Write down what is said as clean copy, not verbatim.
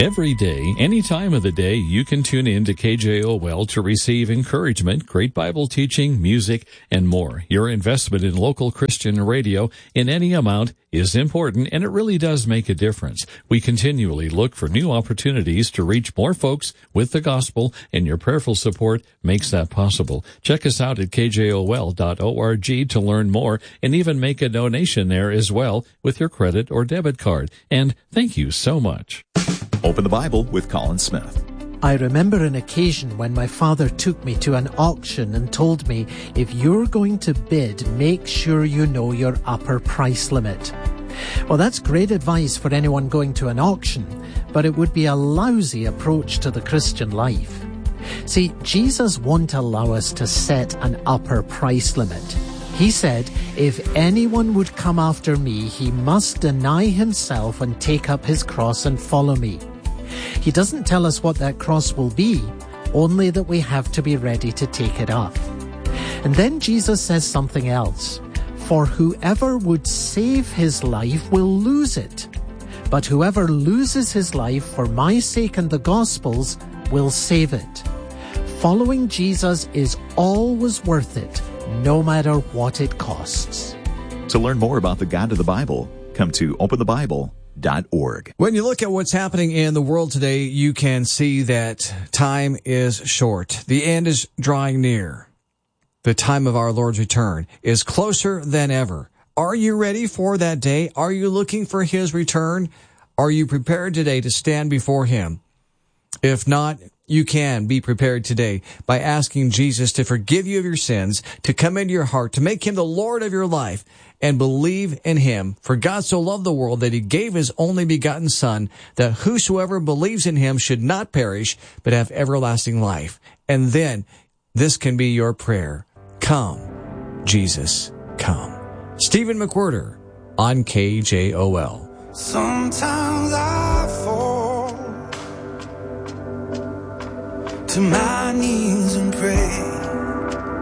Every day, any time of the day, you can tune in to KJOL to receive encouragement, great Bible teaching, music, and more. Your investment in local Christian radio in any amount is important, and it really does make a difference. We continually look for new opportunities to reach more folks with the gospel, and your prayerful support makes that possible. Check us out at kjol.org to learn more, and even make a donation there as well with your credit or debit card. And thank you so much. Open the Bible with Colin Smith. I remember an occasion when my father took me to an auction and told me, if you're going to bid, make sure you know your upper price limit. Well, that's great advice for anyone going to an auction, but it would be a lousy approach to the Christian life. See, Jesus won't allow us to set an upper price limit. He said, if anyone would come after me, he must deny himself and take up his cross and follow me. He doesn't tell us what that cross will be, only that we have to be ready to take it up. And then Jesus says something else. For whoever would save his life will lose it. But whoever loses his life for my sake and the gospel's will save it. Following Jesus is always worth it, no matter what it costs. To learn more about the God of the Bible, come to openthebible.org. When you look at what's happening in the world today, you can see that time is short. The end is drawing near. The time of our Lord's return is closer than ever. Are you ready for that day? Are you looking for his return? Are you prepared today to stand before him? If not, you can be prepared today by asking Jesus to forgive you of your sins, to come into your heart, to make him the Lord of your life, and believe in him. For God so loved the world that he gave his only begotten Son, that whosoever believes in him should not perish, but have everlasting life. And then this can be your prayer. Come, Jesus, come. Stephen McWhirter on KJOL. Sometimes I fall to my knees and pray.